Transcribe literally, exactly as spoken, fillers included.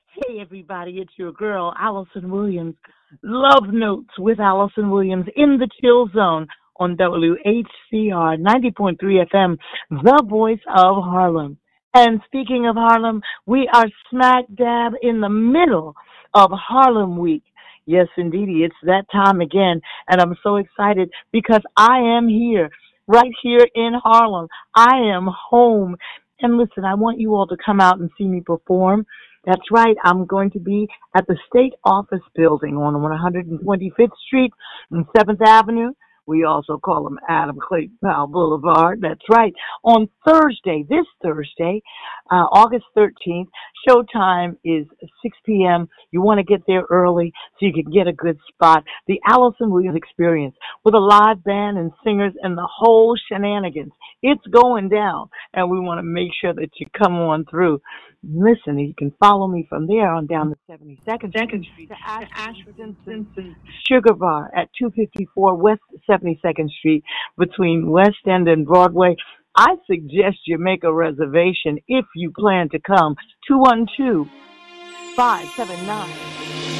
Hey everybody, it's your girl, Allison Williams. Love Notes with Allison Williams in the Chill Zone on W H C R ninety point three F M, the voice of Harlem. And speaking of Harlem, we are smack dab in the middle of Harlem Week. Yes, indeedy, it's that time again, and I'm so excited because I am here, right here in Harlem. I am home. And listen, I want you all to come out and see me perform. That's right. I'm going to be at the State Office Building on one hundred twenty-fifth Street and seventh Avenue. We also call them Adam Clayton Powell Boulevard. That's right. On Thursday, this Thursday, uh, August thirteenth, showtime is six p.m. You want to get there early so you can get a good spot. The Allison Williams Experience with a live band and singers and the whole shenanigans. It's going down, and we want to make sure that you come on through. Listen, you can follow me from there on down to seventy-second Street to Ashford and Simpson's Sugar Bar at two fifty-four West seventy-second Street between West End and Broadway. I suggest you make a reservation if you plan to come. two one two, five seven nine